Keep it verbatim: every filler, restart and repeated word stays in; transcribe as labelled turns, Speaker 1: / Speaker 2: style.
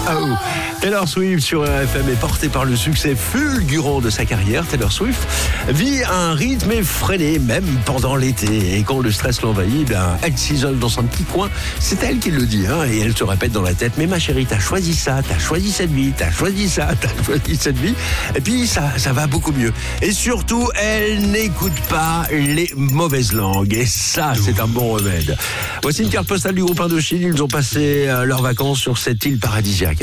Speaker 1: Now. Taylor Swift sur R F M est portée par le succès fulgurant de sa carrière. Taylor Swift vit un rythme effréné, même pendant l'été. Et quand le stress l'envahit, ben, elle s'isole dans son petit coin. C'est elle qui le dit, hein, et elle se répète dans la tête. Mais ma chérie, t'as choisi ça, t'as choisi cette vie, t'as choisi ça, t'as choisi cette vie. Et puis ça, ça va beaucoup mieux. Et surtout, elle n'écoute pas les mauvaises langues. Et ça, c'est un bon remède. Voici une carte postale du groupe Indochine. Ils ont passé leurs vacances sur cette île paradisiaque.